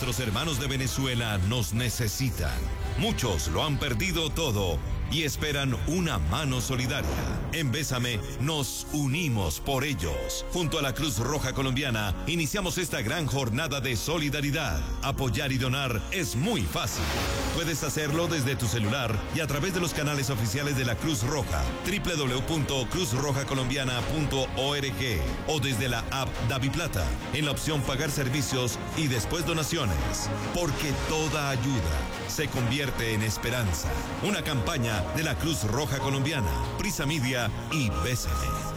Nuestros hermanos de Venezuela nos necesitan. Muchos lo han perdido todo y esperan una mano solidaria. En Bésame nos unimos por ellos. Junto a la Cruz Roja Colombiana iniciamos esta gran jornada de solidaridad. Apoyar y donar es muy fácil. Puedes hacerlo desde tu celular y a través de los canales oficiales de la Cruz Roja, www.cruzrojacolombiana.org o desde la app DaviPlata, en la opción Pagar servicios y después donaciones. Porque toda ayuda se convierte en esperanza. Una campaña de la Cruz Roja Colombiana, Prisa Media y Bésame.